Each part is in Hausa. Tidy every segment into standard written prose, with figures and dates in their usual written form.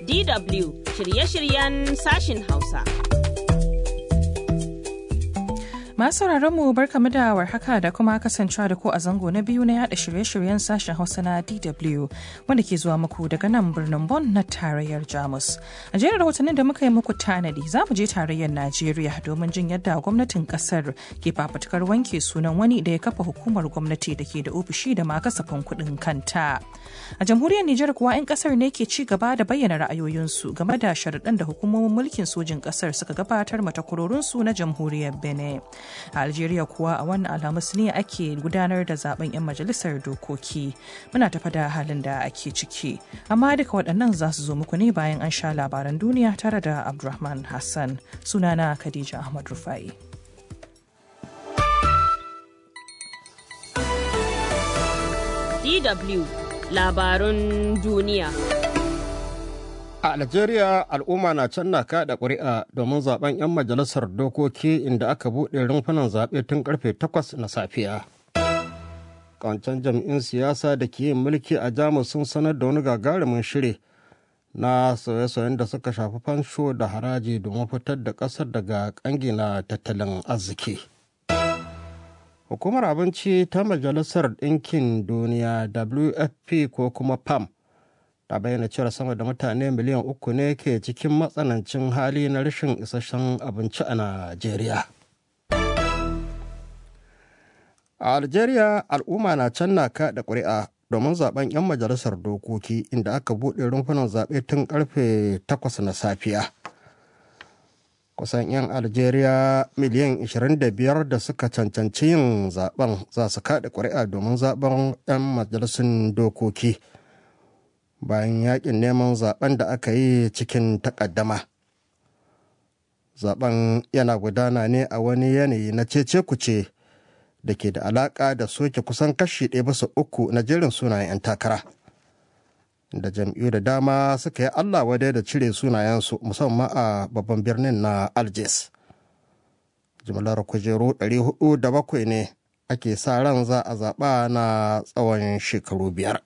DW shirye-shiryen sashin Hausa. Masu mu barkamu da warhaka da kuma kasancewa da ku a zango na biyu na yada shirye-shiryen sashen Hausa na DW wanda ke zuwa muku daga nan birnin Bonn na tarayyar Jamus. A jerin rahotannin da muka yi muku tanadi za mu je tarayyar Najeriya domin jin yadda gwamnatin kasar ke fafutukar wanke sunan wani da ya kafa hukumar gwamnati da ke da ofishi da ma kasafin kuɗin kanta. A jamhuriyar Nijar kuwa 'yan kasar ne ke ci gaba da bayyana ra'ayoyinsu game da sharaɗan da hukumomin mulkin sojin kasar suka gabatar matakurorinsu na jamhuriyar Benin. A Algeria kuwa a wannan alhamis ne ake gudanar da zaben 'yan majalisar dokoki. Muna tafa da halin da ake ciki. Amma duka waɗannan za su zo muku ne bayan an sha labaran duniya tare da Abdulrahman Hassan. Sunana Khadija Ahmad Rufai. DW labarun duniya. A Algeria al'umma na can na kaɗa ƙuri'a domin zaben 'yan majalisar dokoki inda aka buɗe rumfunan zaɓe tun karfe 8 na safiya. Ƙawancen jam'in siyasa da ke yin mulki a Jamus sun sanar da wani gagarumin shiri na sauye-sauyen da suka shafi fansho da haraji domin fitar da ƙasar daga ƙangi na tattalin arziki. Hukumar abinci ta Majalisar Ɗinkin Duniya WFP ko kuma PAM ta bayyana cewa sama da mutane miliyan 3 ne ke cikin matsanancin hali na rashin isasshen abinci a Najeriya. A Algeria al'umma na can na kaɗa ƙuri'a domin zaben 'yan majalisar dokoki inda aka buɗe rumfunan zaɓe tun karfe 8 na safiya. Kusan 'yan Algeria miliyan 25 da suka cancanci yin zaben za su kaɗa ƙuri'a domin zaben 'yan majalisun dokoki. Bayan yakin neman zaben da aka yi cikin takaddama. Zaben yana gudana ne a wani yanayi na cece-kuce da ke da alaka da soke kusan kashi 1/3 na jerin sunayen 'yan takara. Da jam'iyyu da dama suka yi Allah wadai da cire sunayensu musamman a babban birnin na Algiers. Jimlar kujeru 407 ne ake sa ran za a zaɓa na tsawon shekaru 5.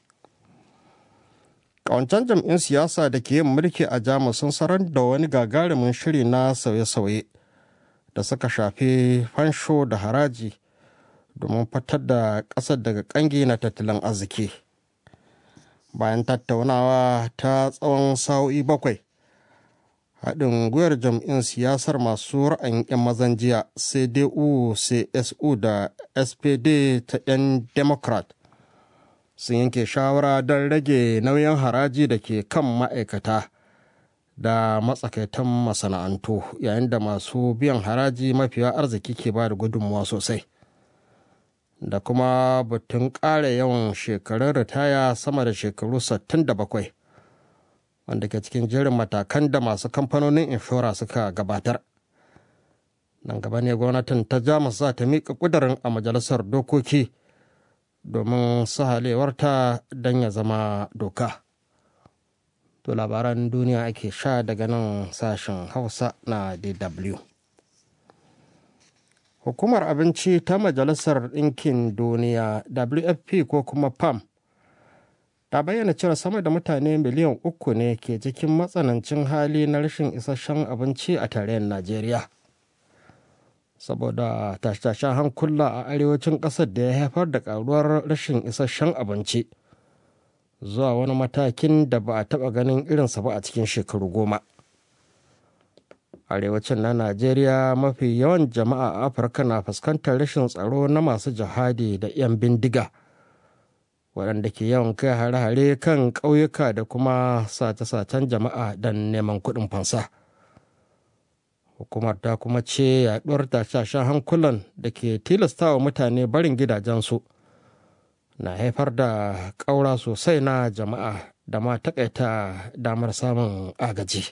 Ƙawancen jam'in siyasa da ke yin mulki a Jamus sun sanar da wani gagarumin shiri na sauye-sauye da suka shafi fansho da haraji domin fitar da ƙasar daga ƙangi na tattalin arziki. Bayan tattaunawa ta tsawon sa'o'i 7, haɗin gwiwar jam'in siyasar masu ra'ayin 'yan mazan jiya CDU, CSU da SPD ta 'yan Democrat sun yanke shawara don rage nauyin haraji da ke kan ma'aikata da matsakaitan masana'antu yayin da masu biyan haraji mafiya arziki ke ba da gudunmuwa sosai. Da kuma batun ƙara yawan shekarun ritaya sama da shekaru 67 wanda ke cikin jerin matakan da masu kamfanonin inshora suka gabatar. Nan gaba ne gwamnatin ta Jamus za ta miƙa ƙudurin a majalisar dokoki domin sahalewarta don ya zama doka. To labaran duniya ake sha daga nan sashen Hausa na DW. Hukumar abinci ta Majalisar Ɗinkin Duniya WFP ko kuma PAM ta bayyana cewa sama da mutane miliyan 3 ne ke cikin matsanancin hali na rashin isasshen abinci a tarayyar Najeriya. Saboda tashe-tashen hankula a arewacin ƙasar da ya haifar da ƙaruwar rashin isasshen abinci zuwa wani matakin da ba a taɓa ganin irinsa ba a cikin shekaru 10. Arewacin na Najeriya mafi yawan jama'a a Afirka na fuskantar rashin tsaro na masu jihadi da 'yan bindiga waɗanda ke yawan kai hare-hare kan ƙauyuka da kuma sace-sacen jama'a don neman kuɗin fansa. Hukumar ta kuma ce yaɗuwar tashe-tashen hankulan da ke tilastawa mutane barin gidajensu na haifar da ƙaura sosai na jama'a da ma taƙaita damar samun agaji.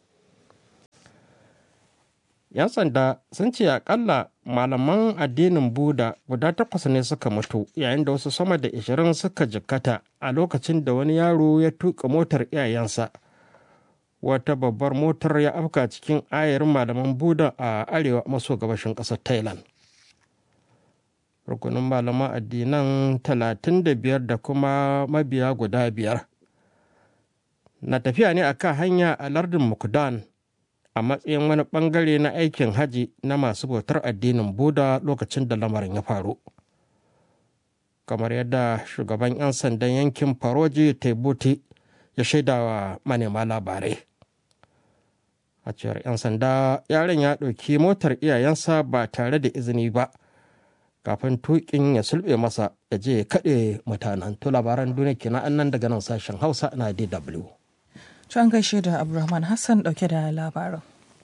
'Yan sanda sun ce akalla malaman addinin Buda guda 8 ne suka mutu yayin da wasu sama da 20 suka jikkata a lokacin da wani yaro ya tuka motar iyayensa. Wata babbar motar ya afka cikin ayarin malaman Buda a arewa maso gabashin ƙasar Thailand. Rukunin malaman addinan 35 da kuma mabiya guda 5 na tafiya ne akan hanya a lardin Mukdan a matsayin wani bangare na aikin haji na masu bautar addinin Buda lokacin da lamarin ya faru. Kamar yadda shugaban 'yan sandan yankin Paroji Tebuti ya shaida wa manema labarai. A cewar 'yan sanda, yaron ya ɗauki motar iyayensa ba tare da izini ba kafin tukin ya sulɓe masa ya je kaɗe mutanen. To labaran duniya kenan nan daga nan sashen Hausa na DW. To an gaishe da Abdulrahman Hassan ɗauke da labarin.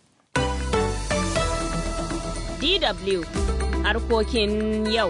DW harkokin yau.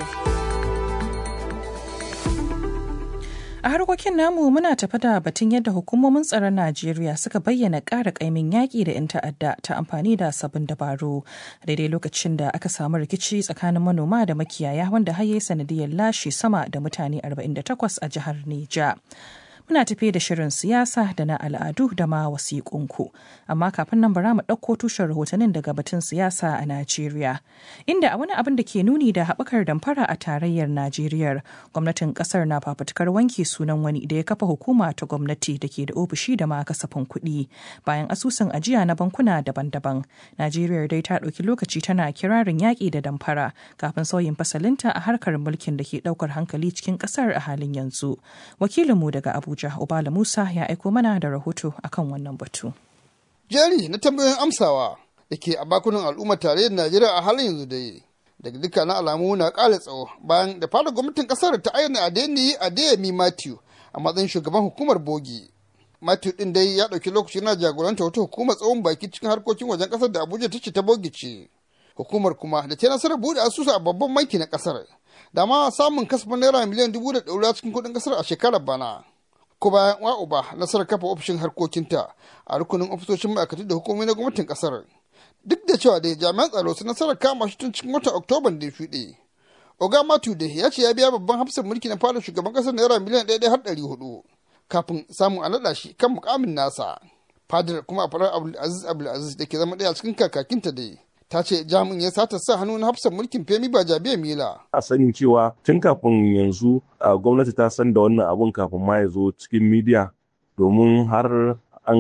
A harkokin namu muna tafi da batun yadda hukumomin tsaron Najeriya suka bayyana ƙara ƙaimin yaƙi da 'yan ta'adda ta amfani da sabbin dabaru daidai lokacin da aka samu rikici tsakanin manoma da makiyaya wanda har yayi sanadiyar lashe sama da mutane 48 a jihar Neja. Muna tafi da shirin siyasa da na al'adu da ma wasiƙunku. Amma kafin nan bara mu ɗauko tushen rahotannin daga batun siyasa a Najeriya. Inda a wani abin da ke nuni da haɓakar damfara a tarayyar Najeriya, gwamnatin ƙasar na fafutukar wanke sunan wani da ya kafa hukuma ta gwamnati da ke da ofishi da ma kasafin kuɗi. Bayan asusun ajiya na bankuna daban-daban, Najeriya dai ta ɗauki lokaci tana kirarin yaƙi da damfara kafin sauyin fasalinta a harkar mulkin da ke ɗaukar hankali cikin ƙasar a halin yanzu. Wakilinmu daga Abuja Ubala Musa ya aiko mana da rahoto akan wannan batu. Jeri na tambayoyin amsawa da ke a bakunan al'ummar tarayyar Najeriya a halin yanzu dai daga dukkanin alamu na ƙara tsawo bayan da fara gwamnatin ƙasar ta ayyana Adeyemi Matthew a matsayin shugaban hukumar bogi. Matthew ɗin dai ya ɗauki lokaci na jagoranta wata hukumar tsawon baki cikin harkokin wajen ƙasar da Abuja ta ce ta bogi ce. Hukumar kuma da ta nasarar buɗe asusu a babban banki na ƙasar da ma samun kasafin naira miliyan 200 cikin kuɗin ƙasar a shekarar bana. Ko bayan uba nasarar kafa ofishin harkokinta a rukunin ofisoshin ma'aikatu da hukumomi na gwamnatin kasar. Duk da cewa da jami'an tsaro su nasarar kama shi tun cikin watan Oktoban da ya shuɗe. Oga Matthew da ya ce ya biya babban hafsan mulki na fadar shugaban kasar naira miliyan 1 har 400 kafin samun a naɗa shi kan mukamin nasa. Fadar kuma a farar Abdulaziz da ke zama ɗaya cikin kakakinta dai. Ta ce jami'in ya sata sa hannu na hafsan mulkin Femi Bajabiya Mila. A sanin cewa tun kafin yanzu gwamnati ta san da wannan abun kafin ma ya zo cikin midiya domin har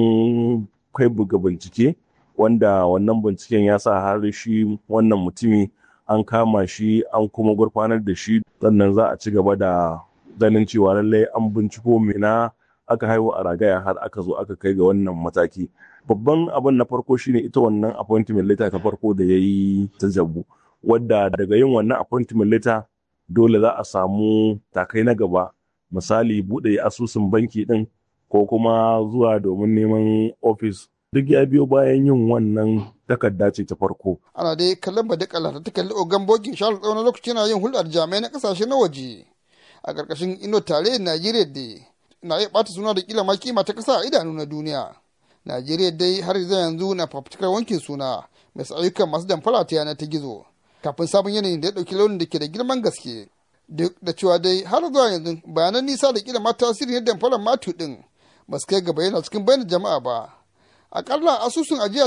an kai buga bincike wanda wannan binciken ya sa har shi wannan mutumi an kama shi an kuma gurfanar da shi sannan za a ci gaba da ganin cewa lallai an binciko mena aka haihu a ragaya har aka zo aka kai ga wannan mataki. Babban abin na farko shine ita wannan appointment letter ta farko da ya yi ta jabu wadda daga yin wannan appointment letter dole za a samu takai na gaba misali buɗe asusun banki ɗin ko kuma zuwa domin neman ofis duk ya biyo bayan yin wannan takarda ce ta farko. Ana dai kallon badakala ta kalli ogan bogin Charles tsawon lokaci na yin hulɗar jami'ai na ƙasashe na waje a ƙarƙashin ino tarayyar Najeriya da na iya ɓata suna da kila ma kima ta ƙasa a idanu na duniya. Najeriya dai har yanzu na fafutukar wankin suna mai ayyukan masu damfara ta yanar ta gizo kafin sabon yanayin da ya ɗauki launin da ke da girman gaske. Duk da cewa dai har zuwa yanzu bayanan nisa da kila ma tasirin yadda damfarar Matthew ɗin ba su kai ga bayyana cikin bayanan jama'a ba. Akalla asusun ajiya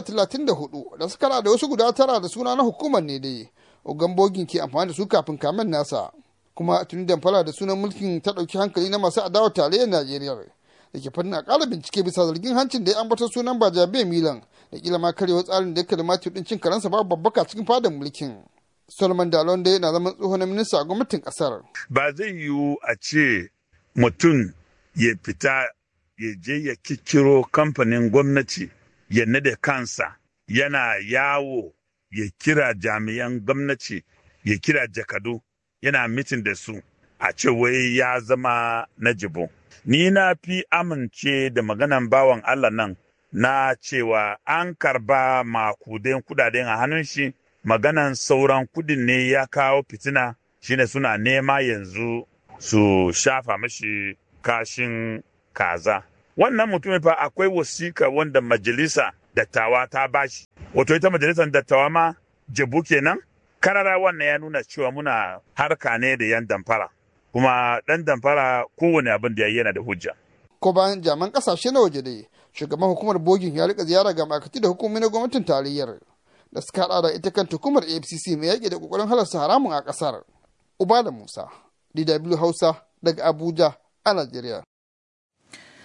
34 da suka da wasu guda 9 da suna na hukumar ne dai ogan bogin ke amfani da su kafin kamen nasa. Kuma tuni damfara da sunan mulkin ta ɗauki hankali na masu adawa tarayyar Najeriya. Da ke fannin a ƙara bincike bisa zargin hancin da ya ambata sunan Bajabiya Milan da kila ma karewa tsarin da ya kalli din cin karansa babu babbaka cikin fadar mulkin. Solomon Dalon dai na zaman tsohon minista a gwamnatin ƙasar. Ba zai yiwu a ce mutum ya fita ya je ya kikkiro kamfanin gwamnati ya nade kansa yana yawo ya kira jami'an gwamnati ya kira jakadu yana mitin da su a ce wai ya zama na jibo. Ni na fi amince da maganan bawan Allah nan na cewa an karba makuden kudaden a hannun shi, maganan sauran kudin ne ya kawo fitina shine suna nema yanzu su shafa mashi kashin kaza. Wannan mutumin fa akwai wasika wanda majalisa dattawa ta bashi. Wato ita majalisar dattawa ma jabu kenan? Karara wannan ya nuna cewa muna harka ne da yan damfara. Kuma ɗan damfara kowane abin da ya yana da hujja. Ko bayan jaman ƙasashe na waje dai, shugaban hukumar bogin ya rika ziyara ga ma'aikatu da hukumomi na gwamnatin tarayyar da suka haɗa da ita kan hukumar AFCC mai yaƙi da ƙoƙarin halarta haramun a ƙasar. Ubala Musa, DW Hausa daga Abuja a Najeriya.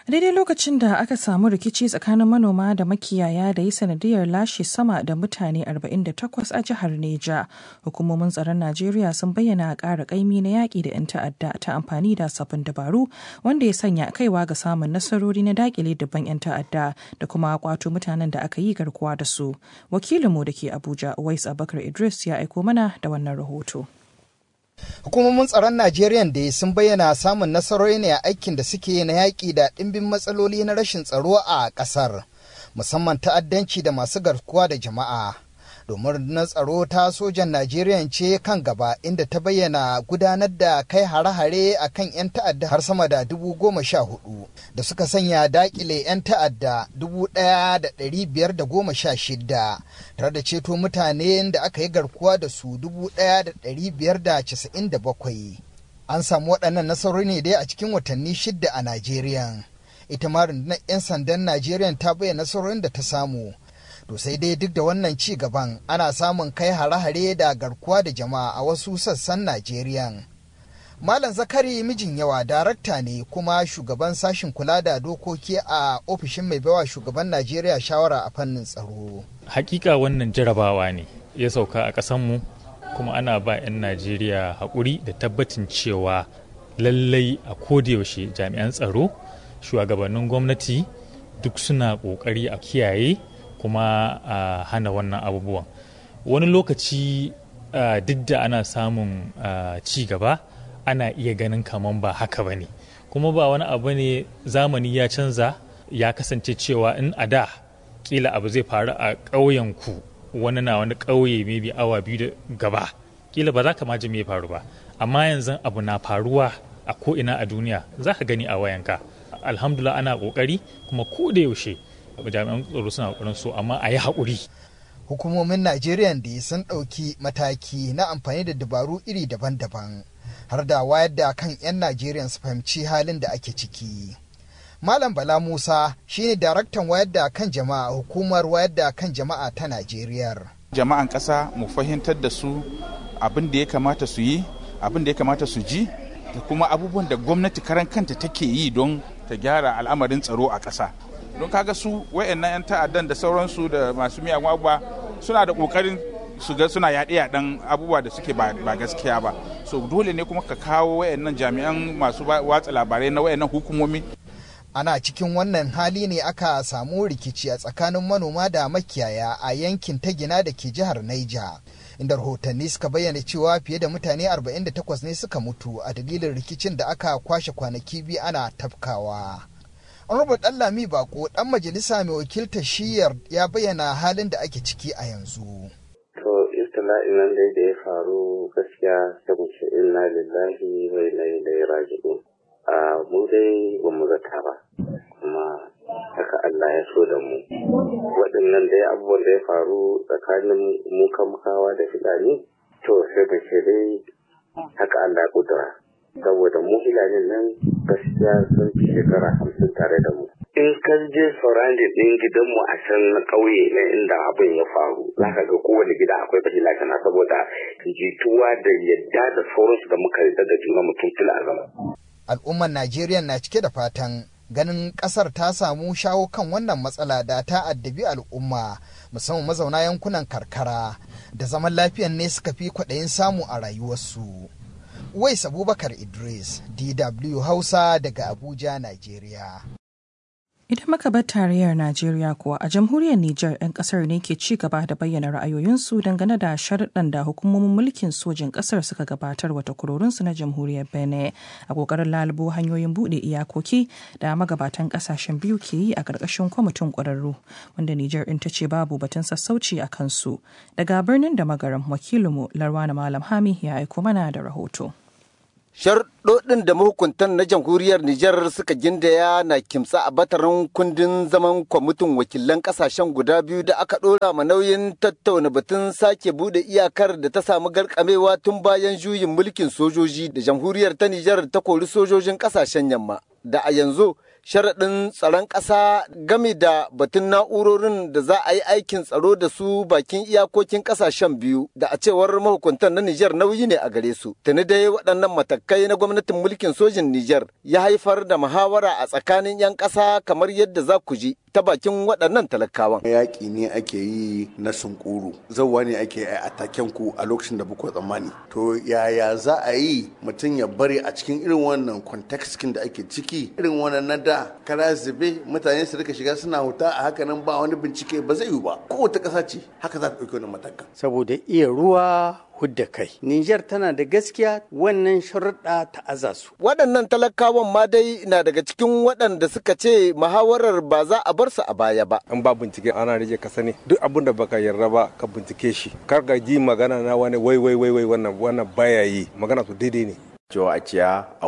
A daidai lokacin da aka samu rikici tsakanin manoma da makiyaya da yi sanadiyar lashe sama da mutane 48 a jihar Neja, hukumomin tsaron Najeriya sun bayyana ƙara ƙaimi na yaƙi da 'yan ta'adda ta amfani da sabbin dabaru wanda ya sanya kaiwa ga samun nasarori na daƙile dubban 'yan ta'adda da kuma kwato mutanen da aka yi garkuwa da su. Wakilinmu da ke Abuja, Uwais Abubakar Idris, ya aiko mana da wannan rahoto. Hukumomin tsaron Najeriya da sun bayyana samun nasarori ne a aikin da suke na yaƙi da ɗimbin matsaloli na rashin tsaro a ƙasar, musamman ta'addanci da masu garkuwa da jama'a. Domin rundunar tsaro ta sojan Najeriya ce kan gaba inda ta bayyana gudanar da kai hare-hare a kan 'yan ta'adda har sama da 14,000 da suka sanya daƙile 'yan ta'adda 1,516 tare da ceto mutane da aka yi garkuwa da su 1,597. An samu waɗannan nasarori ne dai a cikin watanni 6 a Najeriya. Ita ma rundunar 'yan sandan Najeriya ta bayyana nasarorin da ta samu. To sai dai duk da wannan ci gaban ana samun kai hare-hare da garkuwa da jama'a a wasu sassan Najeriya. Malam Zakari Mijin Yawa darakta ne kuma shugaban sashin kula da dokoki a ofishin mai baiwa shugaban Najeriya shawara a fannin tsaro. Hakika wannan jarabawa ne ya sauka a ƙasanmu kuma ana ba 'yan Najeriya haƙuri da tabbacin cewa lallai a kodayaushe jami'an tsaro, shugabannin gwamnati duk suna ƙoƙari a kiyaye kuma a hana wannan abubuwan. Wani lokaci duk da ana samun ci gaba ana iya ganin kaman ba haka ba ne, kuma ba wani abu ne, zamani ya canza. Ya kasance cewa in a da kila abu zai faru a ƙauyenku, wani na wani ƙauye maybe awa 2 da gaba, kila ba za ka maji me faru ba, amma yanzu abu na faruwa a ko'ina a duniya za ka gani a wayanka. Alhamdulillah ana ƙoƙari kuma ko da yaushe jami'an tsaro suna ƙoƙarin so, amma a yi haƙuri. Hukumomin Najeriya da sun ɗauki mataki na amfani da dabaru iri daban-daban har da wayar da kan 'yan Najeriya su fahimci halin da ake ciki. Malam Bala Musa shine daraktan wayar da kan jama'a hukumar wayar da kan jama'a ta Najeriya. Jama'an ƙasa mu fahimtar da su abin da ya kamata su yi, abin da ya kamata su ji, da kuma abubuwan da gwamnati karan kanta take yi don ta gyara al'amarin tsaro a ƙasa. Don kaga su wayannan 'yan ta'addan da sauransu da masu miyagun abubuwa suna da ƙoƙarin su ga suna yaɗe-yaɗen abubuwa da suke ba gaskiya ba. So dole ne kuma ka kawo wayannan jami'an masu watsa labarai na wayannan hukumomi. Ana cikin wannan hali ne aka samu rikici a tsakanin manoma da makiyaya a yankin Tagina da ke jihar Niger, inda rahotanni suka bayyana cewa fiye da mutane 48 ne suka mutu a dalilin rikicin da aka kwashe kwanaki 2 ana tafkawa. Robert Allami Bako, ɗan majalisa mai wakiltar shiyar, ya bayyana halin da ake ciki a yanzu. To, istila'in nan dai da ya faru gaskiya sai mu ce inna lillahi wa inna ilaihi raji'un. Mu dai ba mu zata ba, kuma haka Allah ya so da mu. Waɗannan dai abubuwan da ya faru tsakanin mu kamukawa da Fulani, to sai mu ce dai haka Allah ya kudura. Saboda mu Fulanin nan gaskiya sun fi shekara 50 tare da mu. In ka je surrounding ɗin gidanmu a can na ƙauye na inda abin ya faru, za ka ga kowane gida akwai fahila kana saboda jituwa da yadda da sauransu da muka yarda da juna mutum fil azama. Al'ummar Najeriya na cike da fatan ganin ƙasar ta samu shawo kan wannan matsala da ta addabi al'umma, musamman mazauna yankunan karkara da zaman lafiyan ne suka fi kwaɗayin samu a rayuwarsu. Uwais Abubakar Idris, DW Hausa daga Abuja, Najeriya. Idan muka bar tarayyar Najeriya kuwa a jamhuriyar Nijar 'yan kasar ne ke ci gaba da bayyana ra'ayoyinsu dangane da sharuɗan da hukumomin mulkin sojin kasar suka gabatar wa takwarorinsu na jamhuriyar Benin a kokarin lalubo hanyoyin buɗe iyakoki da magabatan kasashen biyu ke yi a ƙarƙashin kwamitin ƙwararru wanda Nijar ɗin ta ce babu batun sassauci a kansu. Daga birnin da magaram wakilinmu Larwana Malam Hami ya aiko mana da rahoto. Sharuɗoɗin da mahukuntan na jamhuriyar Nijar suka gindaya na kimtsa a batarin kundin zaman kwamitin wakilan ƙasashen guda biyu da aka ɗora ma nauyin tattauna batun sake buɗe iyakar da ta samu garkamewa tun bayan juyin mulkin sojoji da jamhuriyar ta Nijar ta kori sojojin ƙasashen yamma. Da a yanzu sharaɗin tsaron ƙasa game da batun na'urorin da za a yi aikin tsaro da su bakin iyakokin ƙasashen biyu da a cewar mahukuntan na Nijar nauyi ne a gare su. Tuni dai waɗannan matakai na gwamnatin mulkin sojin Nijar ya haifar da muhawara a tsakanin 'yan ƙasa kamar yadda za ku ji ta bakin waɗannan talakawan. Yaƙi ne ake yi na sunkuru, zauwa ne ake a taken ku a lokacin da buku tsammani. To yaya za a yi mutum ya bari a cikin irin wannan context da ake ciki, irin wannan na da kara zube mutane su rika shiga suna huta a haka nan ba wani bincike ba zai yi ba. Kowace ƙasa ce haka za ta ɗauki wannan matakan. Saboda iya ruwa hudda kai. Nijar tana da gaskiya wannan sharuɗa ta aza su. Waɗannan talakawan ma dai na daga cikin waɗanda suka ce muhawarar ba za a bar su a baya ba. An ba bincike ana rage ka sani duk abin da baka yarda ba ka bincike shi. Kar ka ji magana na wani wai wannan baya yi magana su daidai ne. cewa a ciya a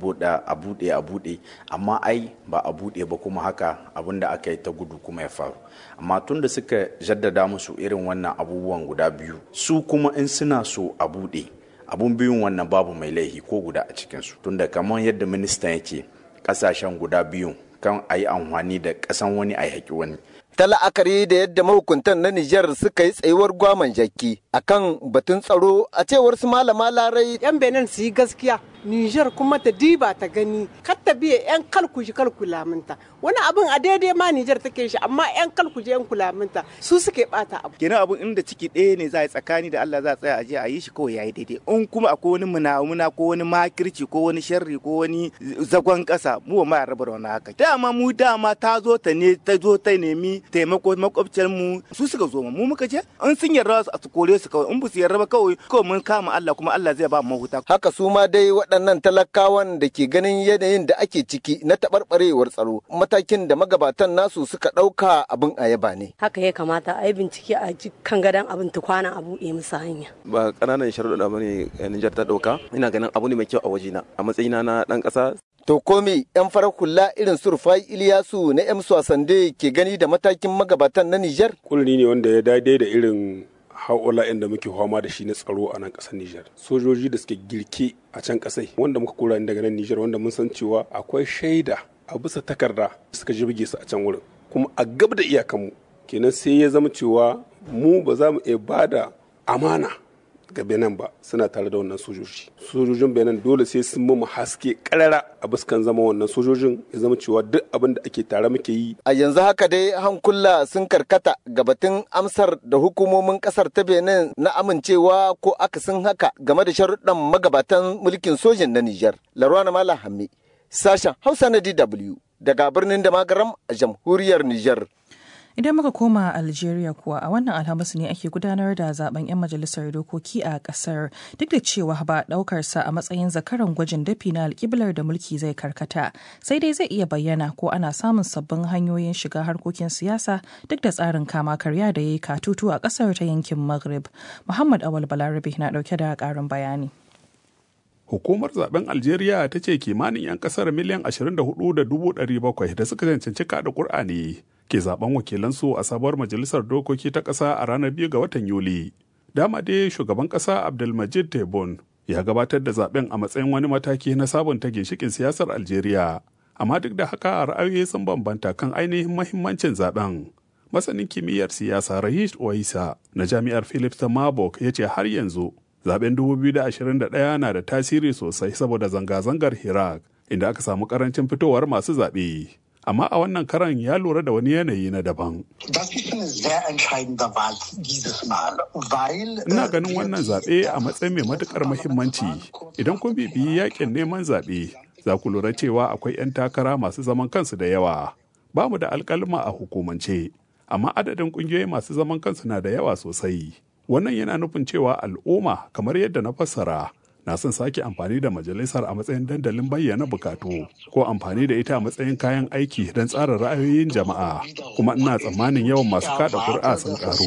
buɗe amma ai ba a buɗe ba kuma haka abin da aka yi ta gudu kuma ya faru amma tun da suka jaddada musu irin wannan abubuwan guda biyu su kuma in suna so a buɗe abun biyun wannan babu mai laihi ko guda a cikinsu tun da kamar yadda ministan yake ƙasashen guda biyun kan a yi amfani da ƙasan wani a yaƙi wani. Ta la'akari da yadda mahukuntan na Nijar suka yi tsayuwar gwaman jaki akan batun tsaro a cewar su malama Larai. 'Yan Benin su yi gaskiya, Nijar kuma ta diba ta gani, kar ta biya 'yan kalkulaminta. Wani abin a daidai ma Nijar take shi amma 'yan kulaminta su suke bata abu. Kenan abin inda ciki ɗaya ne za a yi tsakani da Allah za a tsaya a je a yi shi kawai yayi daidai. In kuma akwai wani munamuna ko wani makirci ko wani sharri ko wani zagon ƙasa mu ba ma raba da wani haka. Dama ta zo ta nemi taimako makwabciyar mu su suka zo mu muka je in sun yarda su kore su kawai in ba su yarda ba kawai mun kama Allah kuma Allah zai ba mu mahuta. Haka su ma dai waɗannan talakawan da ke ganin yanayin da ake ciki na taɓarɓarewar tsaro matakin da magabatan nasu suka ɗauka abin a yaba ne. Haka ya kamata a yi bincike a kan gadon abin tukwana a buɗe musu hanya. Ba ƙananan sharuɗa ba ne Nijar ta ɗauka ina ganin abu ne mai kyau a wajena a matsayina na ɗan ƙasa. To komi 'yan farar hula irin su Rufai Iliyasu na Emsu Sande ke gani da matakin magabatan na Nijar? Kulli ne wanda ya daidai da irin haula'in da muke fama da shi na tsaro a nan ƙasar Nijar. Sojoji da suke girke a can ƙasai wanda muka kura daga nan Nijar wanda mun san cewa akwai shaida a bisa takarda suka jirge su a can wurin kuma a gab da iyakanmu kenan sai ya zama cewa mu ba za mu iya bada amana ga Benin ba suna tare da wannan sojojin Benin dole sai sun mu haske karara a buskan zama wannan sojojin ya zama cewa duk abin da ake tare muke yi. A yanzu haka dai hankula sun karkata ga batun amsar da hukumomin kasar ta Benin na amincewa ko akasin haka game da sharuɗan magabatan mulkin sojin na Nijar. Larwana Malam Hammi, sashen Hausa na DW daga birnin Damagaram a jamhuriyar Nijar. Idan muka koma Algeria kuwa a wannan Alhamis ne ake gudanar da zaben 'yan majalisar dokoki a kasar duk da cewa ba daukar sa a matsayin zakaran gwajin dafi na alkiblar da mulki zai karkata sai dai zai iya bayyana ko ana samun sabbin hanyoyin shiga harkokin siyasa duk da tsarin kama karya da ya yi katutu a kasar ta yankin Maghrib. Muhammad Awal Balarabe na dauke da karin bayani. Hukumar zaben Algeria ta ce kimanin 'yan kasar miliyan 24,700 da suka cancanci kada ƙur'ani ke zaben wakilansu a sabuwar majalisar dokoki ta ƙasa a ranar 2 ga watan Yuli. Dama dai shugaban ƙasa Abdelmajid Tebboune ya gabatar da zaben a matsayin wani mataki na sabunta ginshikin siyasar Algeria. Amma duk da haka ra'ayoyi sun bambanta kan ainihin mahimmancin zaben. Masanin kimiyyar siyasa Rahish Oisa na Jami'ar Philips ta Marburg ya ce har yanzu zaben 2021 na da tasiri sosai saboda zanga-zangar Hirak inda aka samu karancin fitowar masu zaɓe. Amma a wannan karan ya lura da wani yanayi na daban. Ina ganin wannan zaɓe a matsayin mai matuƙar muhimmanci. Idan kun bibiyi yakin neman zaɓe, za ku lura cewa akwai 'yan takara masu zaman kansu da yawa. Ba mu da alƙalma a hukumance, amma adadin ƙungiyoyi masu zaman kansu na da yawa sosai. Wannan yana nufin cewa al'umma kamar yadda na fassara na son sake amfani da majalisar a matsayin dandalin bayyana bukatu ko amfani da ita a matsayin kayan aiki don tsara ra'ayoyin jama'a kuma ina tsammanin yawan masu kada ƙuri'a sun karu.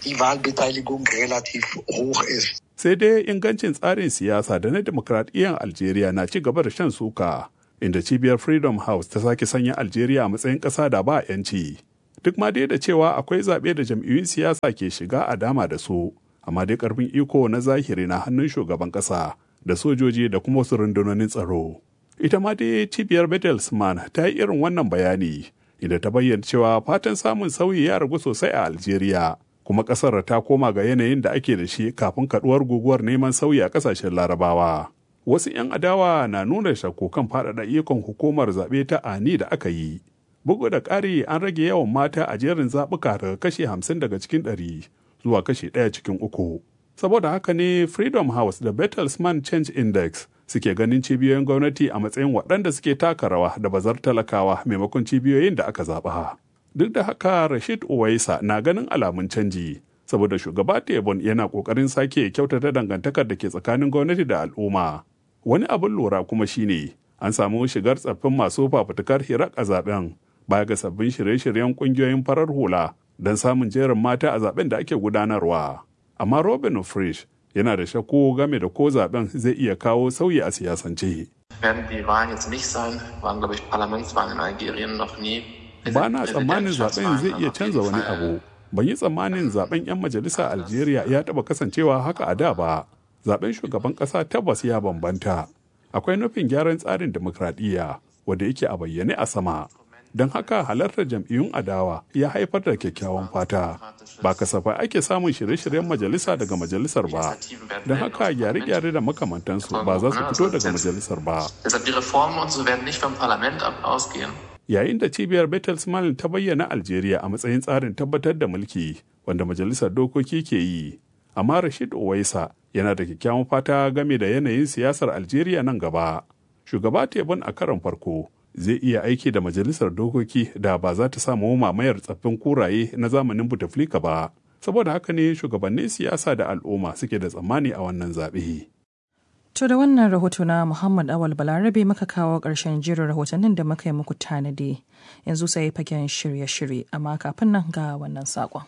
Sai dai ingancin tsarin siyasa da na demokradiyyar Algeria na ci gaba da shan suka inda cibiyar Freedom House ta sake sanya Algeria a matsayin ƙasa da ba 'yanci. Duk ma dai da cewa akwai zaɓe da jam'iyyun siyasa ke shiga a dama da su. Amma dai karfin iko na zahiri na hannun shugaban ƙasa da sojoji da kuma wasu rundunonin tsaro. Ita ma dai cibiyar Bertelsmann ta yi irin wannan bayani, inda ta bayyana cewa fatan samun sauyi ya ragu sosai a Algeria, kuma ƙasar ta koma ga yanayin da ake da shi kafin kaduwar guguwar neman sauyi a ƙasashen Larabawa. Wasu 'yan adawa na nuna shakku kan faɗaɗa ikon hukumar zaɓe ta ANI da aka yi. Bugu da ƙari an rage yawan mata a jerin zaɓuka daga kashi 50 daga cikin 100 zuwa kashi 1 cikin 3. Saboda haka ne Freedom House da Bertelsmann Change Index suke ganin cibiyoyin gwamnati a matsayin waɗanda suke taka rawa da bazar talakawa maimakon cibiyoyin da aka zaɓa. Duk da haka Rashid Uwaisa na ganin alamun canji, saboda shugaba Tebboune yana ƙoƙarin sake kyautata dangantakar da ke tsakanin gwamnati da al'umma. Wani abin lura kuma shine an samu shigar tsaffin masu fafutukar Hirak a zaben, baya ga sabbin shirye-shiryen ƙungiyoyin farar hula don samun jerin mata a zaben da ake gudanarwa. Amma Robin Frisch yana da shakku game da ko zaben zai iya kawo sauyi a siyasance. Ba na tsammanin zaben zai iya canza wani abu. Ban yi tsammanin zaben 'yan majalisa Algeria ya taɓa kasancewa haka a da ba. Zaben shugaban ƙasa tabbas ya bambanta. Akwai nufin gyaran tsarin demokradiyya wanda yake a bayyane a sama. Don haka halartar jam'iyyun adawa ya haifar da kyakkyawan fata. Ba kasafai ake samun shirye-shiryen majalisa daga majalisar ba. Don haka gyare-gyare da makamantansu ba za su fito daga majalisar ba. Yayin da cibiyar Bertelsmann ta bayyana Algeria a matsayin tsarin tabbatar da mulki wanda majalisar dokoki ke yi. Amma Rashid Uwaisa yana da kyakkyawan fata game da yanayin siyasar Algeria nan gaba. Shugaba Tebboune a karon farko zai iya aiki da majalisar dokoki da ba za ta samu mamayar tsaffin kuraye na zamanin Bouteflika ba. Saboda haka ne shugabannin siyasa da al'umma suke da tsammani a wannan zaɓe. To da wannan rahoto na Muhammad Awal Balarabe muka kawo ƙarshen jerin rahotannin da muka yi muku tanadi. Yanzu sai fagen shirye-shirye, amma kafin nan ga wannan saƙon.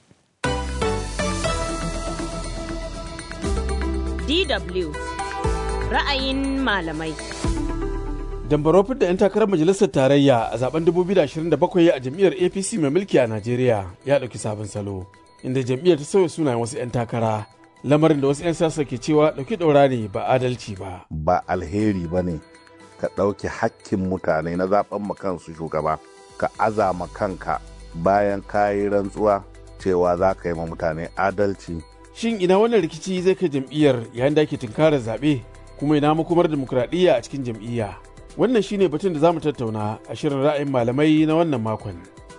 DW ra'ayin malamai. Dambarofin da 'yan takarar majalisar tarayya a zaben 2027 a jam'iyyar APC mai mulki a Najeriya ya ɗauki sabon salo, inda jam'iyyar ta sauya sunayen wasu 'yan takara, lamarin da wasu 'yan siyasa ke cewa ɗauki ɗaura ne ba adalci ba. Ba alheri ba ne ka ɗauki hakkin mutane na zaben kansu shugaba ka azama kanka bayan ka yi rantsuwa cewa za ka yi ma mutane adalci. Shin ina wannan rikici zai kai jam'iyyar yayin da ake tunkarar zaɓe, kuma ina makomar dimokuraɗiyya a cikin jam'iyya? Wannan shine batun da za mu tattauna a shirin ra'ayin malamai na wannan makon.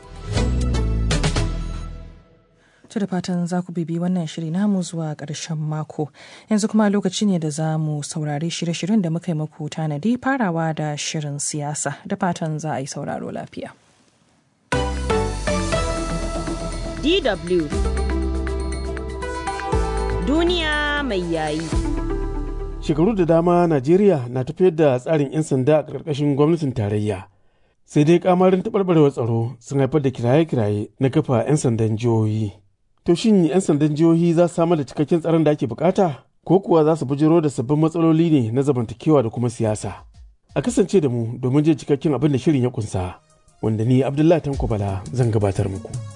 To da fatan za ku bibi wannan shiri namu zuwa ƙarshen mako. Yanzu kuma lokaci ne da za mu saurari shirye-shiryen da muka yi muku tanadi, farawa da shirin siyasa, da fatan za a yi sauraro lafiya. DW Duniya mai yayi. Shekaru da dama Najeriya na tafiyar da tsarin 'yan sanda a ƙarƙashin gwamnatin tarayya. Sai dai kamarin taɓarɓarewar tsaro sun haifar da kiraye-kiraye na kafa 'yan sandan jihohi. To shin 'yan sandan jihohi za su samar da cikakken tsaron da ake bukata? Ko kuwa za su bujiro da sabbin matsaloli ne na zamantakewa da kuma siyasa? A kasance da mu domin jin cikakken abin da shirin ya kunsa, wanda ni Abdullahi Tanko Bala zan gabatar muku.